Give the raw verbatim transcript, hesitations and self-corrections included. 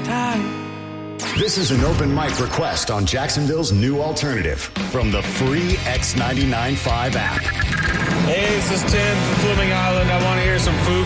time. This is an open mic request on Jacksonville's new alternative from the free X ninety-nine point five app. Hey, this is Tim from Fleming Island. I want to hear some Foo